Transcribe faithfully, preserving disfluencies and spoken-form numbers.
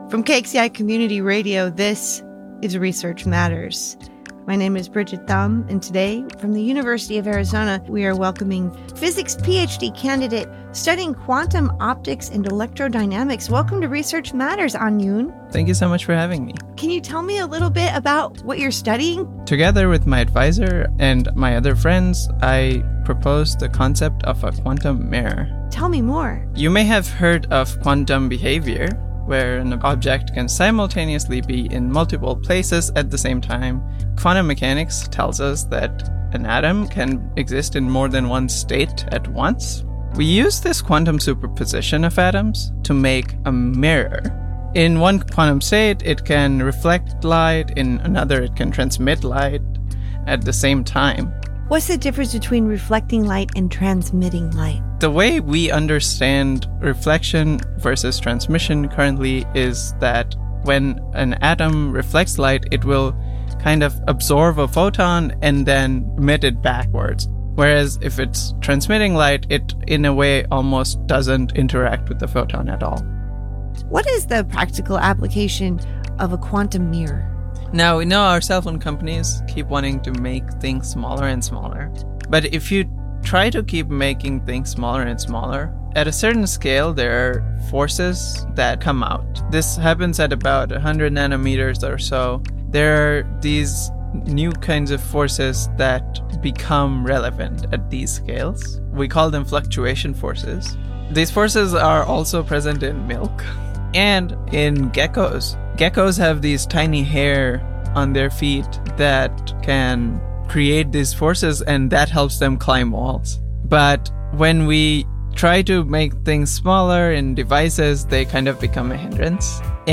From K X C I Community Radio, this is Research Matters. My name is Bridget Thum, and today, from the University of Arizona, we are welcoming physics PhD candidate studying quantum optics and electrodynamics. Welcome to Research Matters, Anyun. Thank you so much for having me. Can you tell me a little bit about what you're studying? Together with my advisor and my other friends, I proposed the concept of a quantum mirror. Tell me more. You may have heard of quantum behavior, where an object can simultaneously be in multiple places at the same time. Quantum mechanics tells us that an atom can exist in more than one state at once. We use this quantum superposition of atoms to make a mirror. In one quantum state, it can reflect light. In another, it can transmit light at the same time. What's the difference between reflecting light and transmitting light? The way we understand reflection versus transmission currently is that when an atom reflects light, it will kind of absorb a photon and then emit it backwards. Whereas if it's transmitting light, it in a way almost doesn't interact with the photon at all. What is the practical application of a quantum mirror? Now, we know our cell phone companies keep wanting to make things smaller and smaller. But if you try to keep making things smaller and smaller, at a certain scale, there are forces that come out. This happens at about one hundred nanometers or so. There are these new kinds of forces that become relevant at these scales. We call them fluctuation forces. These forces are also present in milk and in geckos. Geckos have these tiny hair on their feet that can create these forces, and that helps them climb walls. But when we try to make things smaller in devices, they kind of become a hindrance.